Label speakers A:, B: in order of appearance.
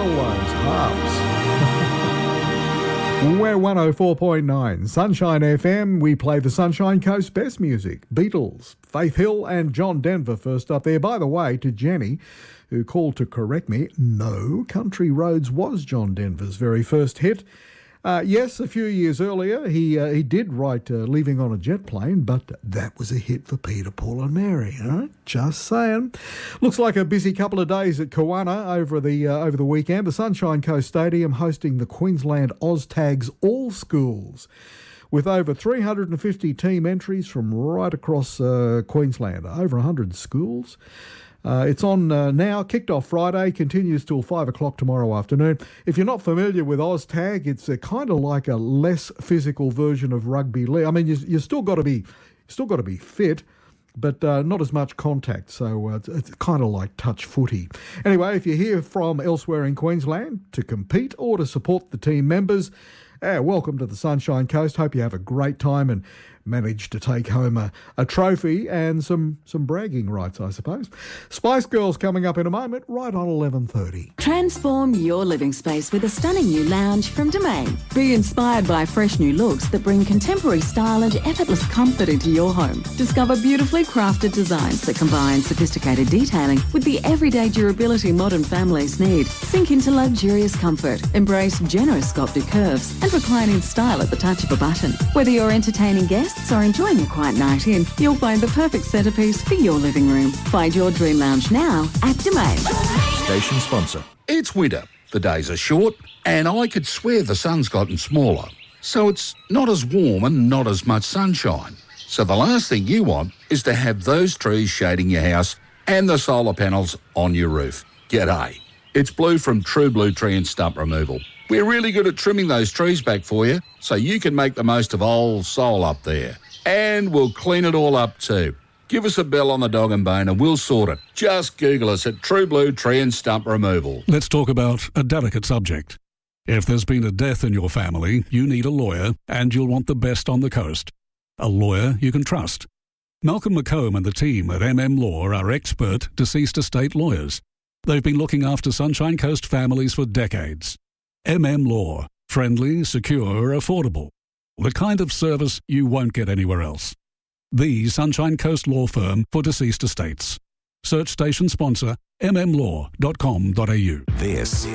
A: those harps. We're 104.9 Sunshine FM. We play the Sunshine Coast best music. Beatles, Faith Hill and John Denver first up there. By the way, to Jenny, who called to correct me, no, Country Roads was John Denver's very first hit. Yes, a few years earlier, he did write Leaving on a Jet Plane, but that was a hit for Peter, Paul and Mary. Huh? Just saying. Looks like a busy couple of days at Kawana over the weekend. The Sunshine Coast Stadium hosting the Queensland OzTags All Schools, with over 350 team entries from right across Queensland. Over 100 schools. It's on now, kicked off Friday, continues till 5 o'clock tomorrow afternoon. If you're not familiar with OzTag, it's kind of like a less physical version of rugby league. I mean, you still got to be fit, but not as much contact. So it's kind of like touch footy. Anyway, if you're here from elsewhere in Queensland to compete or to support the team members, welcome to the Sunshine Coast. Hope you have a great time and managed to take home a trophy and some bragging rights, I suppose. Spice Girls coming up in a moment, right on 11:30.
B: Transform your living space with a stunning new lounge from Domain. Be inspired by fresh new looks that bring contemporary style and effortless comfort into your home. Discover beautifully crafted designs that combine sophisticated detailing with the everyday durability modern families need. Sink into luxurious comfort. Embrace generous sculpted curves and recline in style at the touch of a button. Whether you're entertaining guests or enjoying a quiet night in, you'll find the perfect centrepiece for your living room. Find your dream lounge now at Domain.
C: Station sponsor. It's winter. The days are short, and I could swear the sun's gotten smaller. So it's not as warm and not as much sunshine. So the last thing you want is to have those trees shading your house and the solar panels on your roof. G'day. It's Blue from True Blue Tree and Stump Removal. We're really good at trimming those trees back for you so you can make the most of old soul up there. And we'll clean it all up too. Give us a bell on the dog and bone and we'll sort it. Just Google us at True Blue Tree and Stump Removal.
D: Let's talk about a delicate subject. If there's been a death in your family, you need a lawyer and you'll want the best on the coast. A lawyer you can trust. Malcolm McComb and the team at MM Law are expert deceased estate lawyers. They've been looking after Sunshine Coast families for decades. MM Law. Friendly, secure, affordable. The kind of service you won't get anywhere else. The Sunshine Coast Law Firm for Deceased Estates. Search station sponsor mmlaw.com.au.
E: This